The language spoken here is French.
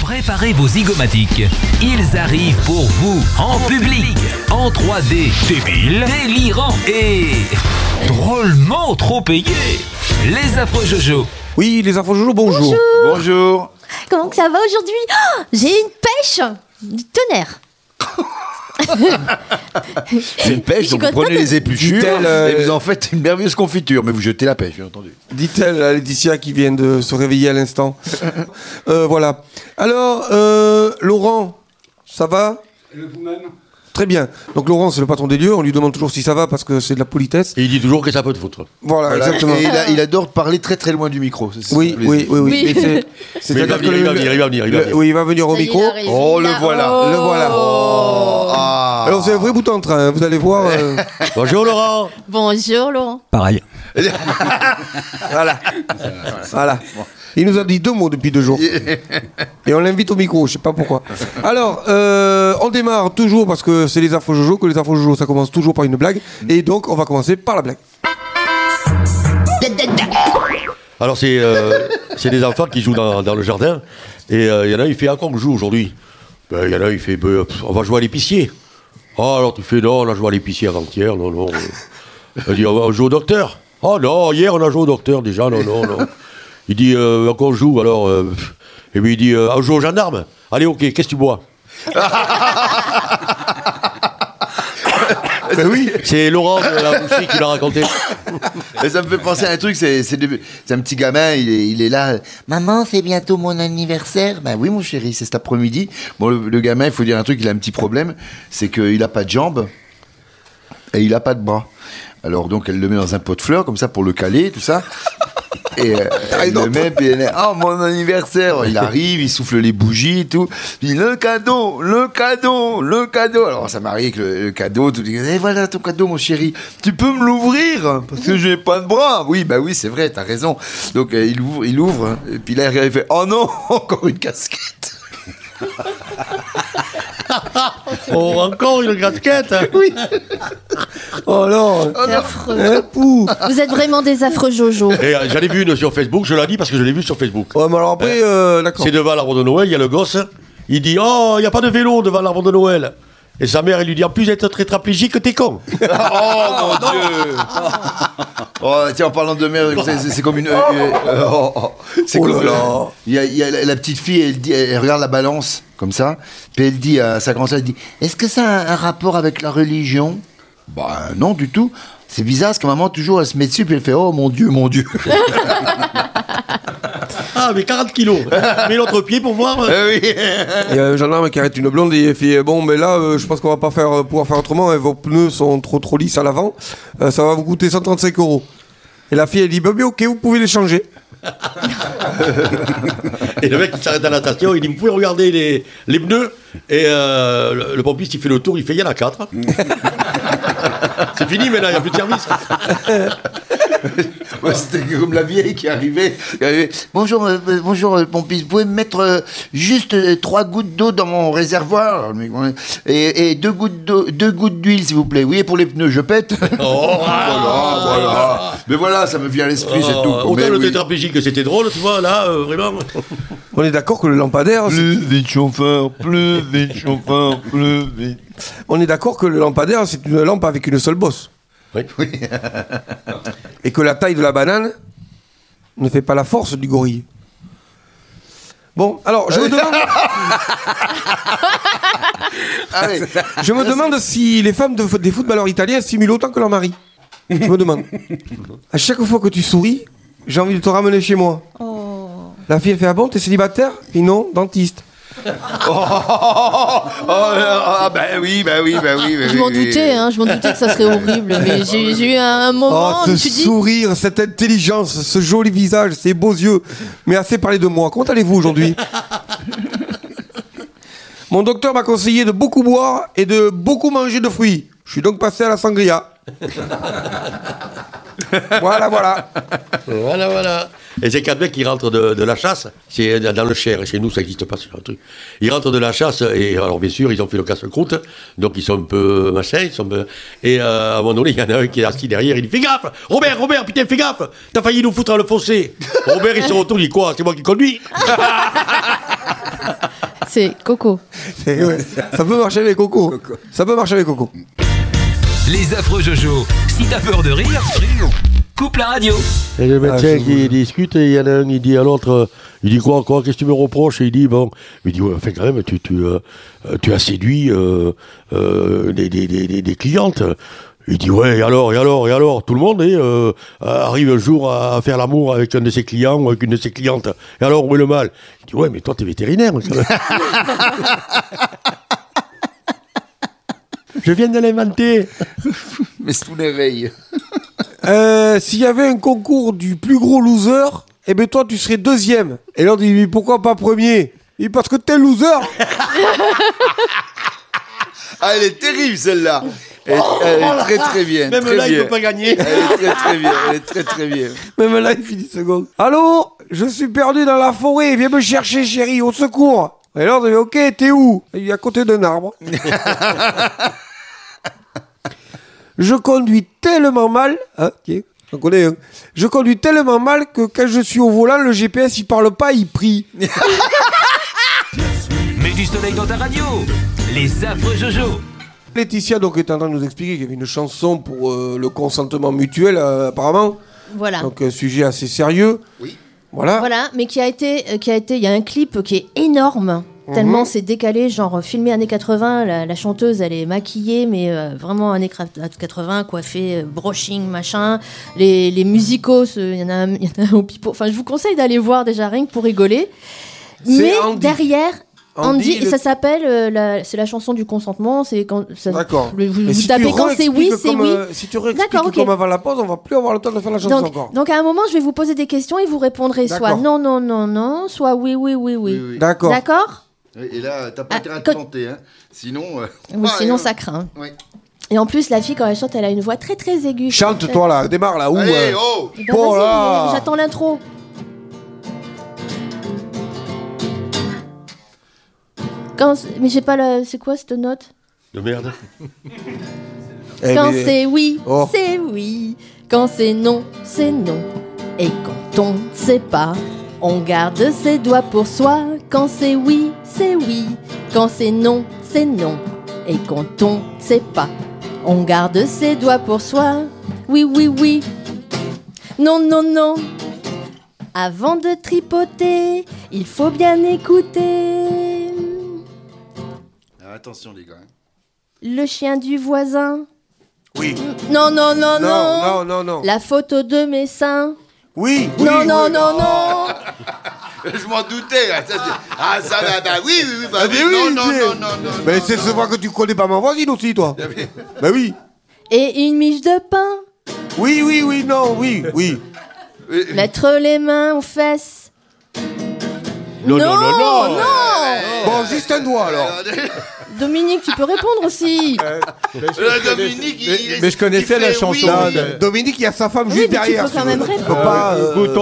Préparez vos zygomatiques. Ils arrivent pour vous, en public, en 3D, débile, délirant et drôlement trop payé. Les affreux Jojo. Oui, les infos Jojo, bonjour. Bonjour. Comment que ça va aujourd'hui? J'ai une pêche du tonnerre. C'est une pêche, donc vous prenez les épluchures et vous en faites une merveilleuse confiture. Mais vous jetez la pêche, bien entendu. Dit-elle à Laetitia qui vient de se réveiller à l'instant. Voilà. Alors, Laurent, ça va? Et vous-même? Très bien. Donc Laurent, c'est le patron des lieux. On lui demande toujours si ça va parce que c'est de la politesse. Et il dit toujours que ça peut te foutre. Voilà, exactement. Et il adore parler très très loin du micro. Oui. Oui. Mais c'est-à-dire que il va venir. oui, il va venir au Ça y est, micro. il arrive. Oh, le voilà. Le voilà. Ah. Alors c'est un vrai bout en train, vous allez voir. Bonjour Laurent. Bonjour Laurent. Pareil. Voilà. Il nous a dit 2 mots depuis 2 jours. Et on l'invite au micro, je sais pas pourquoi. Alors, on démarre toujours parce que c'est les infos Jojo, que les infos Jojo ça commence toujours par une blague. Et donc on va commencer par la blague. Alors c'est des enfants qui jouent dans le jardin. Et il y en a, il fait à quoi on joue aujourd'hui? Il y en a, il fait on va jouer à l'épicier. Oh alors tu fais non, on a joué à l'épicier avant-hier, non. Il dit on joue au docteur. Oh non, hier on a joué au docteur déjà, non. Il dit à quoi on joue alors et puis il dit on joue au gendarme. Allez ok, qu'est-ce que tu bois? Oui. C'est Laurent de la boucherie qui l'a raconté. Et ça me fait penser à un truc, c'est un petit gamin, il est là. Maman, c'est bientôt mon anniversaire. Ben oui, mon chéri, c'est cet après-midi. Bon, le gamin, il faut dire un truc, il a un petit problème, c'est qu'il a pas de jambes et il a pas de bras. Alors donc, elle le met dans un pot de fleurs, comme ça, pour le caler, tout ça. Et il le met, puis elle est, oh mon anniversaire. Il arrive, il souffle les bougies et tout. Puis le cadeau. Alors ça m'arrive avec le cadeau, tout. Et voilà ton cadeau, mon chéri. Tu peux me l'ouvrir parce que j'ai pas de bras. Oui, bah oui, c'est vrai, t'as raison. Donc il ouvre, hein, et puis là il fait, oh non, encore une casquette. Oh, encore une casquette. Oui. Oh non. C'est affreux. Vous êtes vraiment des affreux Jojo. Et j'en ai vu une sur Facebook, je l'ai dit parce que je l'ai vu sur Facebook. Ouais, mais alors après, d'accord. C'est devant l'arbre de Noël, il y a le gosse, il dit oh, il n'y a pas de vélo devant l'arbre de Noël. Et sa mère, elle lui dit en plus d'être tétraplégique, t'es con. Oh mon Dieu. Oh tiens, en parlant de mère, c'est comme une. C'est Oh comme là là. Il y a la petite fille, elle regarde la balance comme ça, puis elle dit à sa grand-sœur, elle dit, est-ce que ça a un rapport avec la religion? Bah non du tout. C'est bizarre parce que maman toujours elle se met dessus puis elle fait oh mon Dieu. Ah mais 40 kilos. Mets l'autre pied pour voir. Oui. Il y a un gendarme qui arrête une blonde et il fait bon, mais là, je pense qu'on va pas pouvoir faire autrement. Hein, vos pneus sont trop lisses à l'avant. Ça va vous coûter 135 €. Et la fille, elle dit bah, ok, vous pouvez les changer. Et le mec il s'arrête à la station, il dit vous pouvez regarder les pneus. Et le pompiste il fait le tour, il fait il y en a 4. C'est fini maintenant, il n'y a plus de service. Ouais, c'était comme la vieille qui arrivait. Bonjour, pompiste, vous pouvez me mettre juste 3 gouttes d'eau dans mon réservoir et 2 gouttes d'huile, s'il vous plaît. Oui, et pour les pneus, je pète. Oh, voilà. Mais voilà, ça me vient à l'esprit, c'est tout. Autant Mais le oui. tétraplégique, c'était drôle, tu vois, là, vraiment. On est d'accord que le lampadaire. Plus vite, chauffeur, plus vite, chauffeur, plus vite. On est d'accord que le lampadaire, c'est une lampe avec une seule bosse. Oui. Et que la taille de la banane ne fait pas la force du gorille. Bon, alors, je me demande... Allez. Je me demande si les femmes des footballeurs italiens stimulent autant que leur mari. Je me demande. À chaque fois que tu souris, j'ai envie de te ramener chez moi. Oh. La fille, elle fait ah bon, t'es célibataire? Et non, dentiste. Ben oui. Je m'en doutais, je m'en doutais que ça serait horrible, mais j'ai eu un moment Oh, où je me ce suis dit... sourire, cette intelligence, ce joli visage, ces beaux yeux. Mais assez parlé de moi. Comment allez-vous aujourd'hui? Mon docteur m'a conseillé de beaucoup boire et de beaucoup manger de fruits. Je suis donc passé à la sangria. Voilà. Voilà. Et c'est qu'un mec qui rentre de la chasse, c'est dans le Cher, et chez nous ça n'existe pas ce genre de truc. Ils rentrent de la chasse, et alors bien sûr, ils ont fait le casse-croûte, donc ils sont un peu machins, et à un moment donné, il y en a un qui est assis derrière, il dit fais gaffe, Robert, putain, fais gaffe, t'as failli nous foutre dans le fossé. Robert, il se retourne, il dit quoi, c'est moi qui conduis. C'est Coco. Ouais, ça peut marcher avec Coco. Ça peut marcher avec Coco. Les affreux Jojo. Si t'as peur de rire, coupe la radio. Et le médecin qui discute, et il y en a un, il dit à l'autre, il dit quoi, qu'est-ce que tu me reproches? Et il dit, bon, il dit, ouais, enfin quand même, tu as séduit des clientes. Il dit, ouais, et alors, tout le monde arrive un jour à faire l'amour avec un de ses clients ou avec une de ses clientes. Et alors, où est le mal? Il dit, ouais, mais toi, t'es vétérinaire. Je viens de l'inventer. Mais c'est tout l'éveil. S'il y avait un concours du plus gros loser, eh ben toi, tu serais deuxième. Et l'autre, il dit, mais pourquoi pas premier? Il dit, parce que t'es loser. Ah, elle est terrible, celle-là. Elle est très très bien. Même très là, bien. il peut pas gagner. Elle est très très bien. Elle est très très bien. Même là, il finit seconde. Allô? Je suis perdu dans la forêt. Viens me chercher, chérie. Au secours. Et l'autre, il dit, ok, t'es où? Il est à côté d'un arbre. Je conduis tellement mal. Ah, ok. J'en connais un. Je conduis tellement mal que quand je suis au volant, le GPS, il parle pas, il prie. Mets du soleil dans ta radio. Les affreux Jojo. Laetitia donc est en train de nous expliquer qu'il y avait une chanson pour le consentement mutuel apparemment. Voilà. Donc un sujet assez sérieux. Oui. Voilà. Voilà, mais qui a été, il y a un clip qui est énorme. Tellement c'est décalé, genre filmé années 80, la chanteuse elle est maquillée, mais vraiment années 80, coiffée, brushing, machin. Les musicos, il y en a un au pipeau. Enfin, je vous conseille d'aller voir déjà rien que pour rigoler. Mais Andy. derrière, Andy, le- ça s'appelle, c'est la chanson du consentement. C'est quand ça, D'accord. Vous Mais si tapez tu quand c'est oui, réexpliques c'est comme, oui. si tu réexpliques D'accord, ok. comme avant la pause, on va plus avoir le temps de faire la chanson encore. Donc à un moment, je vais vous poser des questions et vous répondrez soit D'accord. non, non, non, non, soit oui, oui, oui, oui. Oui. D'accord. D'accord? Et là, t'as pas Ah, intérêt à te quand- planter, hein. Sinon. Oui, sinon ça craint. Oui. Et en plus, la fille, quand elle chante, elle a une voix très très aiguë. Chante toi là, démarre là. Où Allez, oh. Eh ben, Oh vas-y, là. j'attends l'intro. Mais j'ai pas la. C'est quoi cette note? De merde. Eh, Quand mais- c'est oui, Oh. c'est oui. Quand c'est non, c'est non. Et quand on ne sait pas, on garde ses doigts pour soi. Quand c'est oui, c'est oui. Quand c'est non, c'est non. Et quand on ne sait pas, on garde ses doigts pour soi. Oui, oui, oui. Non, non, non. Avant de tripoter, il faut bien écouter. Alors, attention, les gars. Le chien du voisin. Oui. Non, non, non, non. Non, non, non, non. La photo de mes seins. Oui. oui, Non, oui. non, non, non. Je m'en doutais. Là. Ça va. Bah oui, bah Ah, oui. mais oui, Non. Mais c'est se voir que tu connais pas ma voisine aussi, toi. Bah oui. Et une miche de pain. Oui, oui, oui, non, oui, oui. Mettre les mains aux fesses. Non, non, non, non. non. Bon, juste un doigt alors. Dominique, tu peux répondre aussi. Dominique, mais je connaissais il la fait chanson. oui, Non, oui. Dominique, il y a sa femme Oui, juste mais tu derrière. peux quand même Tu peux répondre. pas, Écoute,